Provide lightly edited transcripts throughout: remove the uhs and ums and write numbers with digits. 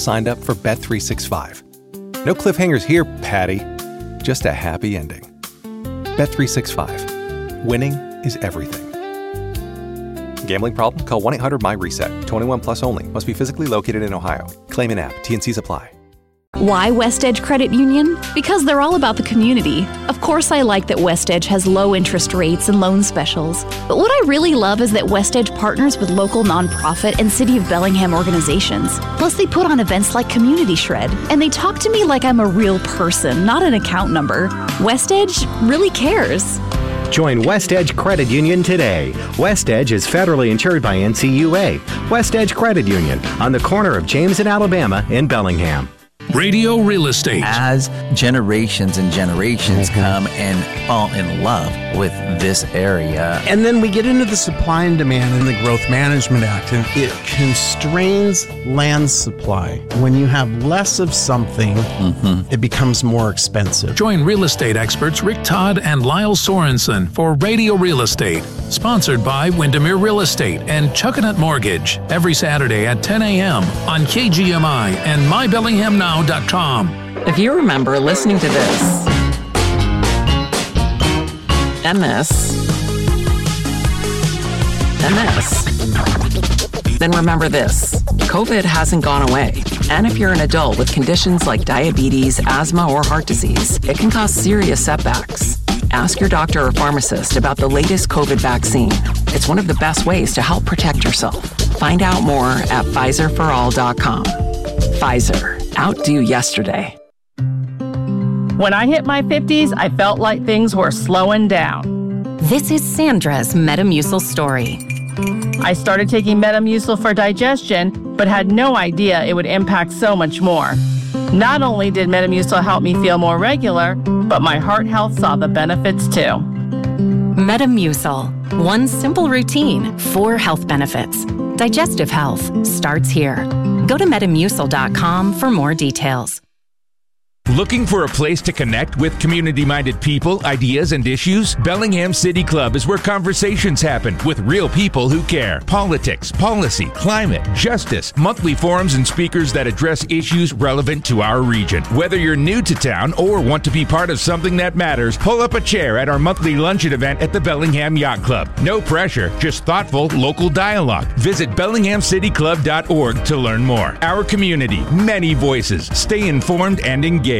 signed up for Bet365. No cliffhangers here, Patty. Just a happy ending. Bet365. Winning is everything. Gambling problem? Call 1-800-MY-RESET. 21 plus only. Must be physically located in Ohio. Claim in app. T&Cs apply. Why West Edge Credit Union? Because they're all about the community. Of course, I like that West Edge has low interest rates and loan specials. But what I really love is that West Edge partners with local nonprofit and City of Bellingham organizations. Plus, they put on events like Community Shred, and they talk to me like I'm a real person, not an account number. West Edge really cares. Join West Edge Credit Union today. West Edge is federally insured by NCUA. West Edge Credit Union on the corner of James and Alabama in Bellingham. Radio Real Estate. As generations and generations come and fall in love with this area. And then we get into the supply and demand in the Growth Management Act, and it constrains land supply. When you have less of something, it becomes more expensive. Join real estate experts Rick Todd and Lyle Sorensen for Radio Real Estate, sponsored by Windermere Real Estate and Chuckanut Mortgage, every Saturday at 10 a.m. on KGMI and MyBellinghamNow.com. If you remember listening to this, and this, then remember this. COVID hasn't gone away. And if you're an adult with conditions like diabetes, asthma, or heart disease, it can cause serious setbacks. Ask your doctor or pharmacist about the latest COVID vaccine. It's one of the best ways to help protect yourself. Find out more at PfizerForAll.com. Pfizer. Outdo yesterday. When I hit my 50s, I felt like things were slowing down. This is Sandra's Metamucil story. I started taking Metamucil for digestion, but had no idea it would impact so much more. Not only did Metamucil help me feel more regular, but my heart health saw the benefits too. Metamucil. One simple routine, 4 health benefits. Digestive health starts here. Go to Metamucil.com for more details. Looking for a place to connect with community-minded people, ideas, and issues? Bellingham City Club is where conversations happen with real people who care. Politics, policy, climate, justice, monthly forums and speakers that address issues relevant to our region. Whether you're new to town or want to be part of something that matters, pull up a chair at our monthly luncheon event at the Bellingham Yacht Club. No pressure, just thoughtful local dialogue. Visit BellinghamCityClub.org to learn more. Our community, many voices. Stay informed and engaged.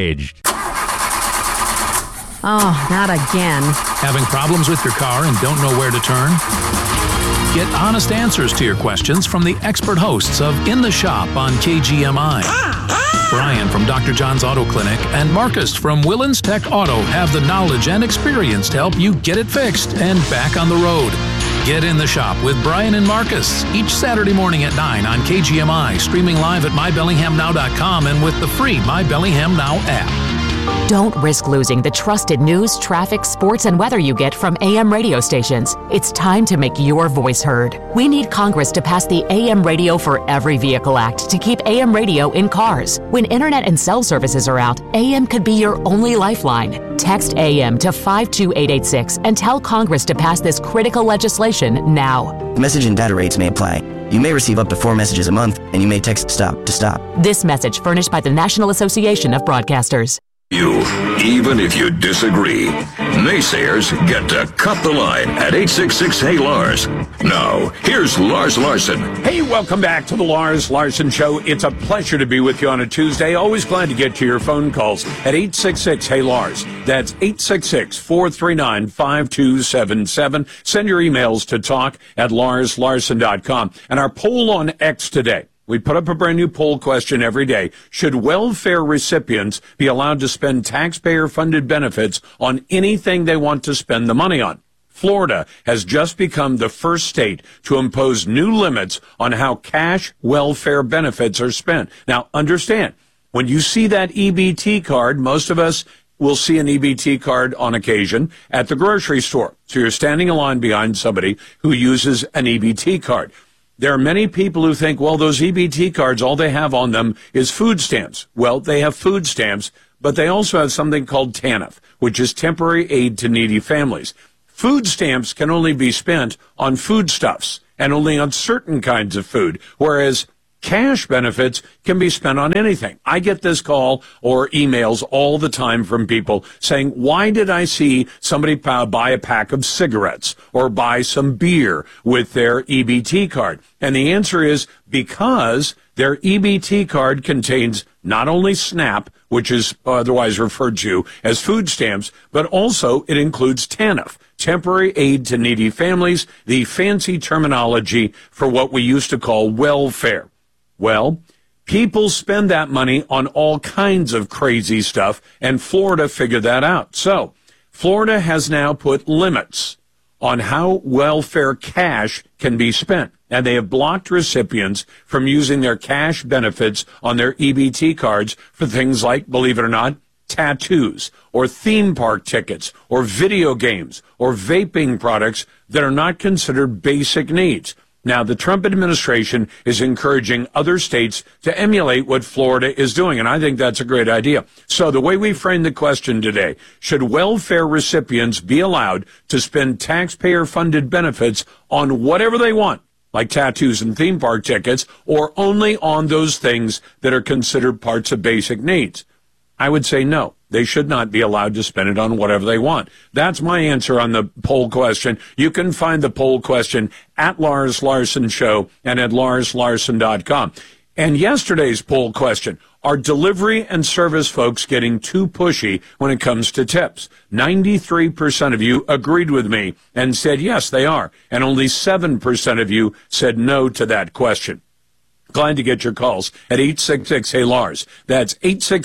Oh, not again. Having problems with your car and don't know where to turn? Get honest answers to your questions from the expert hosts of In the Shop on KGMI. Brian from Dr. John's Auto Clinic and Marcus from Willens Tech Auto have the knowledge and experience to help you get it fixed and back on the road. Get In the Shop with Brian and Marcus each Saturday morning at 9 on KGMI, streaming live at MyBellinghamNow.com and with the free My Bellingham Now app. Don't risk losing the trusted news, traffic, sports, and weather you get from AM radio stations. It's time to make your voice heard. We need Congress to pass the AM Radio for Every Vehicle Act to keep AM radio in cars. When internet and cell services are out, AM could be your only lifeline. Text AM to 52886 and tell Congress to pass this critical legislation now. Message and data rates may apply. You may receive up to 4 messages a month, and you may text STOP to stop. This message furnished by the National Association of Broadcasters. Even if you disagree, naysayers get to cut the line at 866-HEY-LARS. Now, here's Lars Larson. Hey, welcome back to the Lars Larson Show. It's a pleasure to be with you on a Tuesday. Always glad to get to your phone calls at 866-HEY-LARS. That's 866-439-5277. Send your emails to talk@larslarson.com. And our poll on X today. We put up a brand new poll question every day. Should welfare recipients be allowed to spend taxpayer-funded benefits on anything they want to spend the money on? Florida has just become the first state to impose new limits on how cash welfare benefits are spent. Now, understand, when you see that EBT card, most of us will see an EBT card on occasion at the grocery store. So you're standing in line behind somebody who uses an EBT card. There are many people who think, well, those EBT cards, all they have on them is food stamps. Well, they have food stamps, but they also have something called TANF, which is Temporary Aid to Needy Families. Food stamps can only be spent on foodstuffs and only on certain kinds of food, whereas Cash benefits can be spent on anything. I get this call or emails all the time from people saying, why did I see somebody buy a pack of cigarettes or buy some beer with their EBT card? And the answer is because their EBT card contains not only SNAP, which is otherwise referred to as food stamps, but also it includes TANF, Temporary Aid to Needy Families, the fancy terminology for what we used to call welfare. Well, people spend that money on all kinds of crazy stuff, and Florida figured that out. So, Florida has now put limits on how welfare cash can be spent, and they have blocked recipients from using their cash benefits on their EBT cards for things like, believe it or not, tattoos, or theme park tickets, or video games, or vaping products that are not considered basic needs. Now, the Trump administration is encouraging other states to emulate what Florida is doing, and I think that's a great idea. So the way we framed the question today, should welfare recipients be allowed to spend taxpayer-funded benefits on whatever they want, like tattoos and theme park tickets, or only on those things that are considered parts of basic needs? I would say no. They should not be allowed to spend it on whatever they want. That's my answer on the poll question. You can find the poll question at Lars Larson Show and at LarsLarson.com. And yesterday's poll question, are delivery and service folks getting too pushy when it comes to tips? 93% of you agreed with me and said yes, they are. And only 7% of you said no to that question. Glad to get your calls at 866-HEY-LARS. That's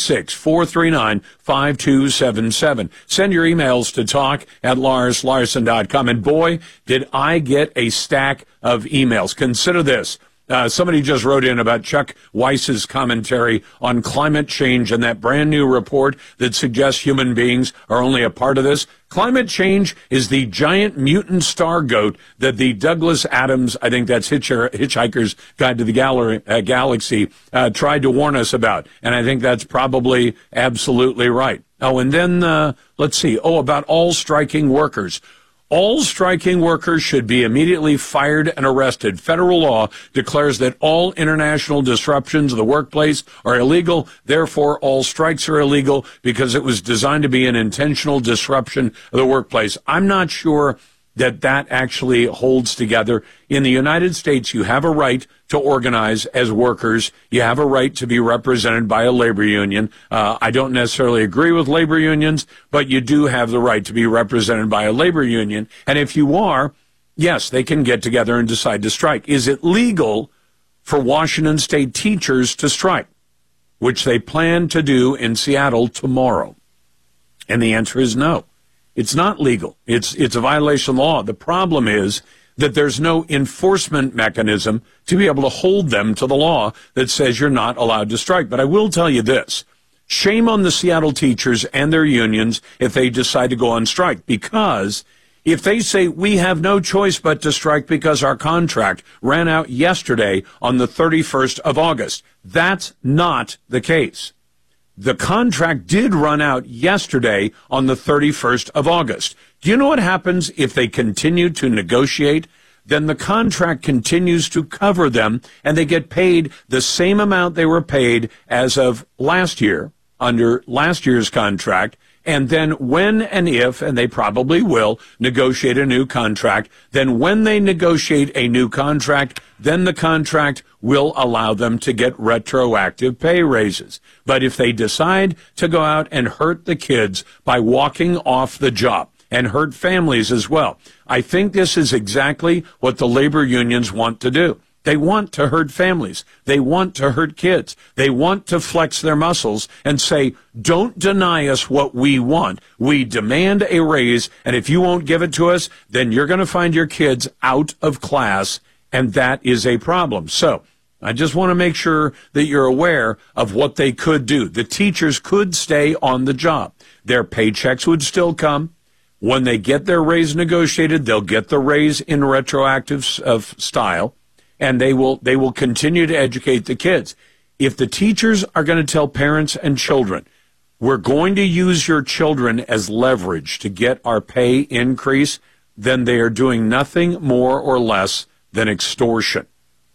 866-439-5277. Send your emails to talk@LarsLarson.com. And boy, did I get a stack of emails. Consider this. Somebody just wrote in about Chuck Weiss's commentary on climate change and that brand new report that suggests human beings are only a part of this. Climate change is the giant mutant star goat that the Douglas Adams, I think that's Hitchhiker's Guide to the Galaxy, tried to warn us about. And I think that's probably absolutely right. Oh, and then, let's see. Oh, about all striking workers. All striking workers should be immediately fired and arrested. Federal law declares that all international disruptions of the workplace are illegal. Therefore, all strikes are illegal because it was designed to be an intentional disruption of the workplace. I'm not sure that that actually holds together. In the United States, you have a right to organize as workers. You have a right to be represented by a labor union. I don't necessarily agree with labor unions, but you do have the right to be represented by a labor union. And if you are, yes, they can get together and decide to strike. Is it legal for Washington State teachers to strike, which they plan to do in Seattle tomorrow? And the answer is no. It's not legal. It's a violation of law. The problem is that there's no enforcement mechanism to be able to hold them to the law that says you're not allowed to strike. But I will tell you this. Shame on the Seattle teachers and their unions if they decide to go on strike, because if they say we have no choice but to strike because our contract ran out yesterday on the 31st of August, that's not the case. The contract did run out yesterday on the 31st of August. Do you know what happens if they continue to negotiate? Then the contract continues to cover them, and they get paid the same amount they were paid as of last year, under last year's contract. And then when and if, and they probably will, negotiate a new contract, then when they negotiate a new contract, then the contract will allow them to get retroactive pay raises. But if they decide to go out and hurt the kids by walking off the job, and hurt families as well, I think this is exactly what the labor unions want to do. They want to hurt families. They want to hurt kids. They want to flex their muscles and say, don't deny us what we want. We demand a raise, and if you won't give it to us, then you're going to find your kids out of class, and that is a problem. So I just want to make sure that you're aware of what they could do. The teachers could stay on the job. Their paychecks would still come. When they get their raise negotiated, they'll get the raise in retroactive style. And they will continue to educate the kids. If the teachers are going to tell parents and children, we're going to use your children as leverage to get our pay increase, then they are doing nothing more or less than extortion.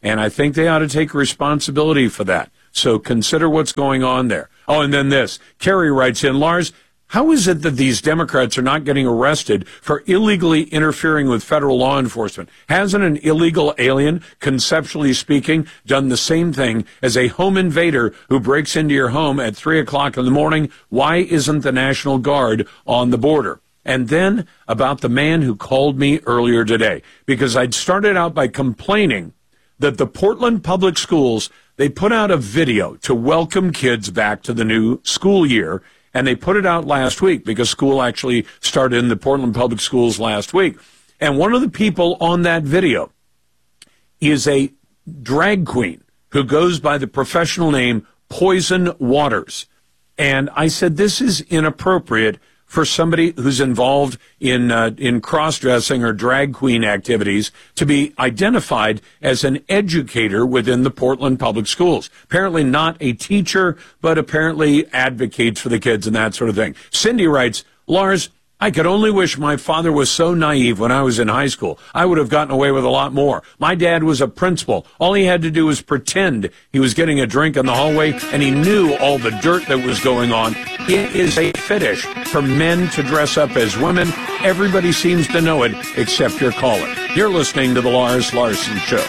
And I think they ought to take responsibility for that. So consider what's going on there. Oh, and then this. Carrie writes in, Lars, how is it that these Democrats are not getting arrested for illegally interfering with federal law enforcement? Hasn't an illegal alien, conceptually speaking, done the same thing as a home invader who breaks into your home at 3 o'clock in the morning? Why isn't the National Guard on the border? And then about the man who called me earlier today, because I'd started out by complaining that the Portland Public Schools, they put out a video to welcome kids back to the new school year. And they put it out last week because school actually started in the Portland Public Schools last week. And one of the people on that video is a drag queen who goes by the professional name Poison Waters. And I said, this is inappropriate for somebody who's involved in cross-dressing or drag queen activities to be identified as an educator within the Portland Public Schools. Apparently not a teacher, but apparently advocates for the kids and that sort of thing. Cindy writes, Lars, I could only wish my father was so naive when I was in high school. I would have gotten away with a lot more. My dad was a principal. All he had to do was pretend he was getting a drink in the hallway, and he knew all the dirt that was going on. It is a fetish for men to dress up as women. Everybody seems to know it, except your caller. You're listening to The Lars Larson Show.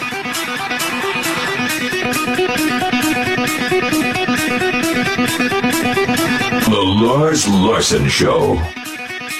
The Lars Larson Show.